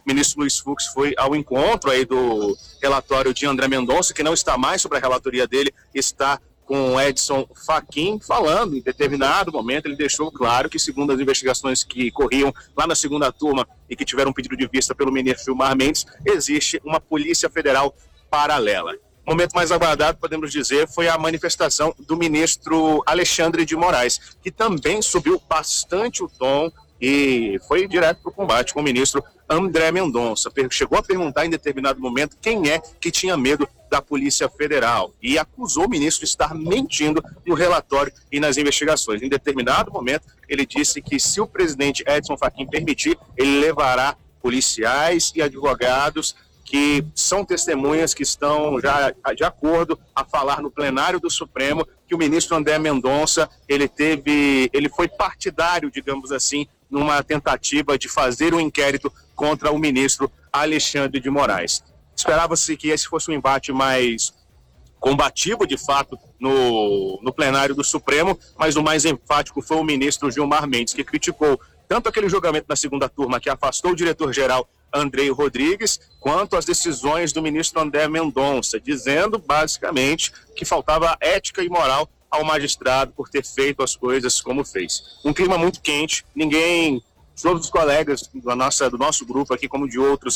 O ministro Luiz Fux foi ao encontro aí do relatório de André Mendonça, que não está mais sobre a relatoria dele, está com Edson Fachin falando. Em determinado momento ele deixou claro que, segundo as investigações que corriam lá na segunda turma e que tiveram pedido de vista pelo ministro Gilmar Mendes, existe uma Polícia Federal paralela. O momento mais aguardado, podemos dizer, foi a manifestação do ministro Alexandre de Moraes, que também subiu bastante o tom e foi direto para o combate com o ministro André Mendonça. Chegou a perguntar em determinado momento quem é que tinha medo da Polícia Federal e acusou o ministro de estar mentindo no relatório e nas investigações. Em determinado momento, ele disse que, se o presidente Edson Fachin permitir, ele levará policiais e advogados que são testemunhas que estão já de acordo a falar no plenário do Supremo que o ministro André Mendonça, ele foi partidário, digamos assim, numa tentativa de fazer um inquérito contra o ministro Alexandre de Moraes. Esperava-se que esse fosse um embate mais combativo, de fato, no plenário do Supremo, mas o mais enfático foi o ministro Gilmar Mendes, que criticou tanto aquele julgamento na segunda turma que afastou o diretor-geral Andrei Rodrigues, quanto as decisões do ministro André Mendonça, dizendo basicamente que faltava ética e moral ao magistrado por ter feito as coisas como fez. Um clima muito quente, todos os colegas do nosso grupo aqui, como de outras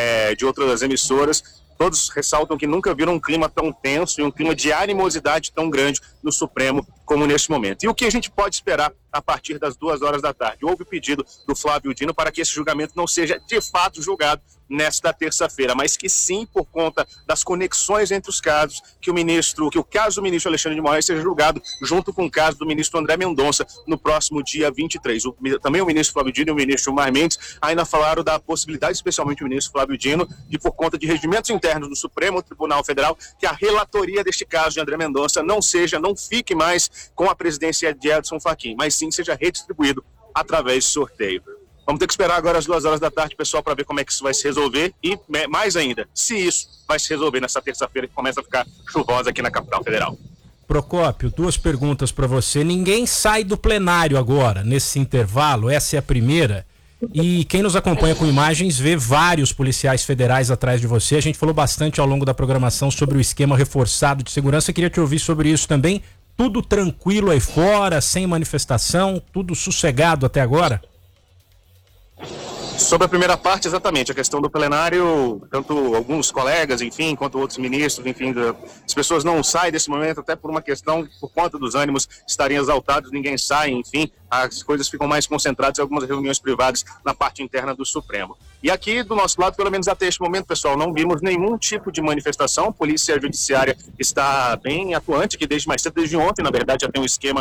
emissoras, todos ressaltam que nunca viram um clima tão tenso e um clima de animosidade tão grande no Supremo como neste momento. E o que a gente pode esperar a partir das 2h da tarde? Houve o pedido do Flávio Dino para que esse julgamento não seja de fato julgado nesta terça-feira, mas que sim, por conta das conexões entre os casos, que o caso do ministro Alexandre de Moraes seja julgado junto com o caso do ministro André Mendonça no próximo dia 23. Também o ministro Flávio Dino e o ministro Gilmar Mendes ainda falaram da possibilidade, especialmente o ministro Flávio Dino, de, por conta de regimentos internos do Supremo Tribunal Federal, que a relatoria deste caso de André Mendonça não fique mais com a presidência de Edson Fachin, mas sim seja redistribuído através de sorteio. Vamos ter que esperar agora as 2h da tarde, pessoal, para ver como é que isso vai se resolver e, mais ainda, se isso vai se resolver nessa terça-feira que começa a ficar chuvosa aqui na capital federal. Procópio, 2 perguntas para você. Ninguém sai do plenário agora, nesse intervalo, essa é a primeira. E quem nos acompanha com imagens vê vários policiais federais atrás de você. A gente falou bastante ao longo da programação sobre o esquema reforçado de segurança. Queria te ouvir sobre isso também. Tudo tranquilo aí fora, sem manifestação, tudo sossegado até agora? Sobre a primeira parte, exatamente, a questão do plenário, tanto alguns colegas, enfim, quanto outros ministros, enfim, as pessoas não saem desse momento até por uma questão, por conta dos ânimos estarem exaltados, ninguém sai, enfim, as coisas ficam mais concentradas em algumas reuniões privadas na parte interna do Supremo. E aqui do nosso lado, pelo menos até este momento, pessoal, não vimos nenhum tipo de manifestação. A Polícia Judiciária está bem atuante, que desde mais cedo, desde ontem, na verdade, já tem um esquema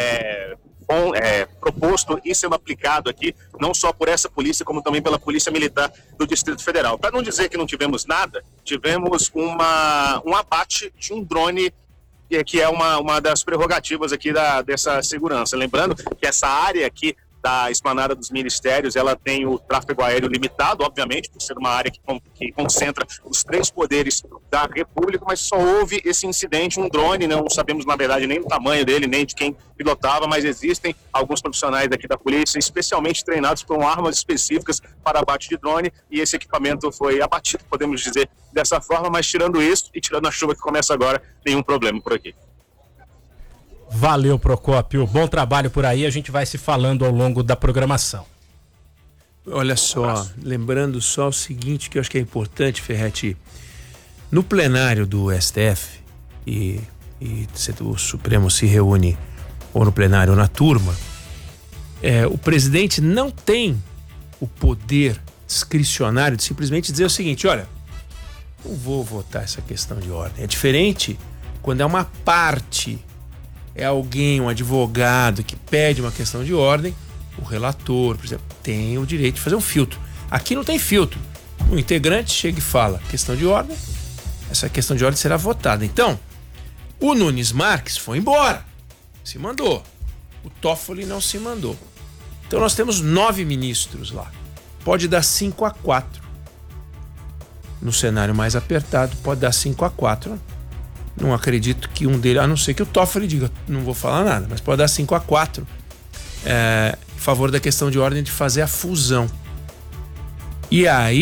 proposto e sendo aplicado aqui, não só por essa polícia, como também pela Polícia Militar do Distrito Federal. Para não dizer que não tivemos nada, tivemos um abate de um drone, que é uma das prerrogativas aqui dessa segurança. Lembrando que essa área aqui da Esplanada dos Ministérios, ela tem o tráfego aéreo limitado, obviamente, por ser uma área que concentra os 3 poderes da República, mas só houve esse incidente, um drone, não sabemos, na verdade, nem o tamanho dele, nem de quem pilotava, mas existem alguns profissionais aqui da polícia, especialmente treinados com armas específicas para abate de drone, e esse equipamento foi abatido, podemos dizer dessa forma, mas tirando isso, e tirando a chuva que começa agora, nenhum problema por aqui. Valeu, Procópio. Bom trabalho por aí. A gente vai se falando ao longo da programação. Olha só, lembrando só o seguinte, que eu acho que é importante, Ferretti. No plenário do STF, e o Supremo se reúne ou no plenário ou na turma, o presidente não tem o poder discricionário de simplesmente dizer o seguinte: olha, não vou votar essa questão de ordem. É diferente quando é uma parte, é alguém, um advogado que pede uma questão de ordem, o relator, por exemplo, tem o direito de fazer um filtro. Aqui não tem filtro. O integrante chega e fala, questão de ordem, essa questão de ordem será votada. Então, o Nunes Marques foi embora, se mandou. O Toffoli não se mandou. Então nós temos 9 ministros lá. Pode dar 5-4. No cenário mais apertado, pode dar 5-4. Não acredito que um deles, a não ser que o Toffoli diga, não vou falar nada, mas pode dar 5-4 em favor da questão de ordem de fazer a fusão. E aí